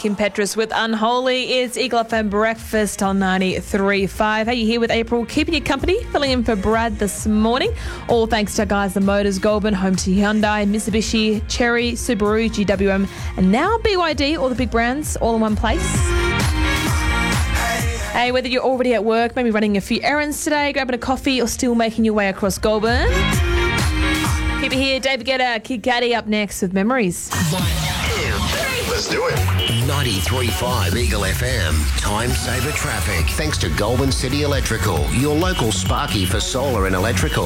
Kim Petras with Unholy. It's Eagle FM Breakfast on 93.5. Hey, you here with April, keeping you company, filling in for Brad this morning. All thanks to Guys The Motors, Goulburn, home to Hyundai, Mitsubishi, Chery, Subaru, GWM, and now BYD, all the big brands, all in one place. Hey, whether you're already at work, maybe running a few errands today, grabbing a coffee, or still making your way across Goulburn, keep it here. David Guetta, Kid Cudi up next with Memories. Let's do it. 93.5 Eagle FM. Time saver traffic. Thanks to Goulburn City Electrical, your local Sparky for solar and electrical.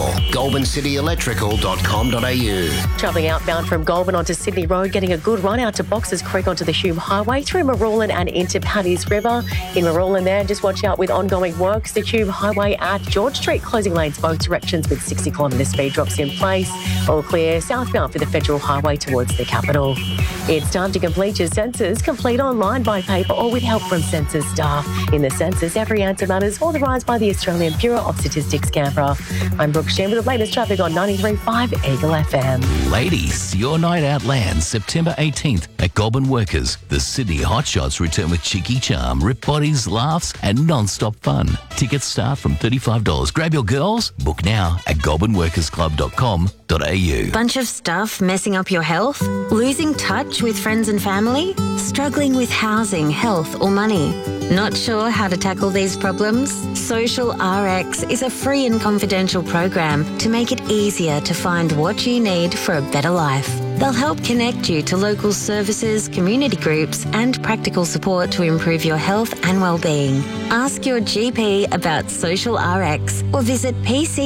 GoulburnCityElectrical.com.au. Travelling outbound from Goulburn onto Sydney Road, getting a good run out to Boxers Creek onto the Hume Highway through Marulan and into Paddy's River. In Marulan there, just watch out with ongoing works. The Hume Highway at George Street, closing lanes both directions with 60km speed drops in place. All clear southbound for the Federal Highway towards the capital. It's time to complete your census. Complete online by paper or with help from census staff. In the census, every answer matters. Authorised by the Australian Bureau of Statistics, Canberra. I'm Brooke Shen with the latest traffic on 93.5 Eagle FM. Ladies, your night out lands September 18th at Goulburn Workers. The Sydney Hotshots return with cheeky charm, rip bodies, laughs and non-stop fun. Tickets start from $35. Grab your girls. Book now at goulburnworkersclub.com.au. Bunch of stuff messing up your health? Losing touch with friends and family? Struggling with housing, health or money? Not sure how to tackle these problems? Social RX is a free and confidential program to make it easier to find what you need for a better life. They'll help connect you to local services, community groups and practical support to improve your health and well-being. Ask your GP about Social RX or visit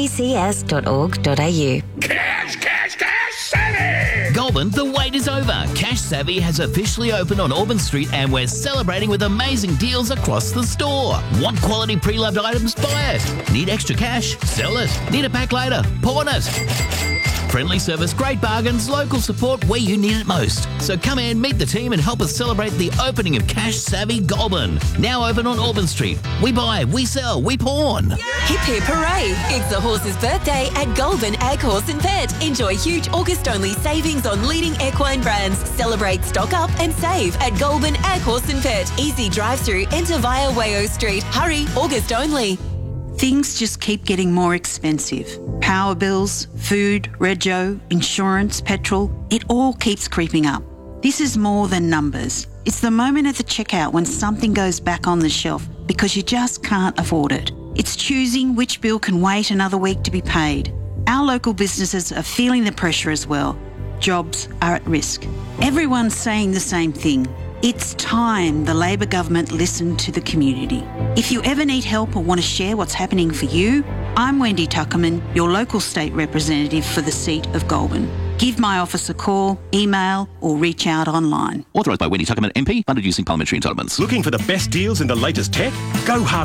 pccs.org.au. Cash Savvy! Goulburn, the wait is over. Cash Savvy has officially opened on Auburn Street and we're celebrating with amazing deals across the store. Want quality pre-loved items? Buy it. Need extra cash? Sell it. Need a pack later? Pawn it. Friendly service, great bargains, local support where you need it most. So come in, meet the team and help us celebrate the opening of Cash Savvy Goulburn. Now open on Auburn Street. We buy, we sell, we pawn. Hip hip hooray! It's the horse's birthday at Goulburn Ag Horse and Vet. Enjoy huge August-only savings on leading equine brands. Celebrate, stock up and save at Goulburn Ag Horse and Vet. Easy drive-through, enter via Wayo Street. Hurry, August only. Things just keep getting more expensive. Power bills, food, rego, insurance, petrol, it all keeps creeping up. This is more than numbers. It's the moment at the checkout when something goes back on the shelf because you just can't afford it. It's choosing which bill can wait another week to be paid. Our local businesses are feeling the pressure as well. Jobs are at risk. Everyone's saying the same thing. It's time the Labor government listened to the community. If you ever need help or want to share what's happening for you, I'm Wendy Tuckerman, your local state representative for the seat of Goulburn. Give my office a call, email or reach out online. Authorised by Wendy Tuckerman MP, funded using parliamentary entitlements. Looking for the best deals in the latest tech? Go hard